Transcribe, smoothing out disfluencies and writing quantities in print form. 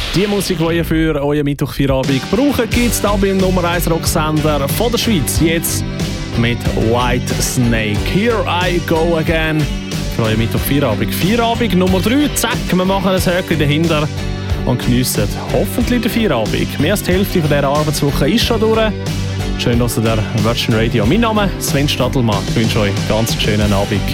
Die Musik, die ihr für euren Mittwoch-Feierabend braucht, gibt es hier beim Nummer 1 Rocksender von der Schweiz. Jetzt mit White Snake. Here I go again. Für euren Mittwoch-Feierabend. Feierabend Nummer 3. Zack, wir machen ein Höckchen dahinter und geniessen hoffentlich den Feierabend. Mehr als die Hälfte dieser Arbeitswoche ist schon durch. Schön, dass ihr der Virgin Radio. Mein Name ist Sven Stadelmann. Ich wünsche euch einen ganz schönen Abend.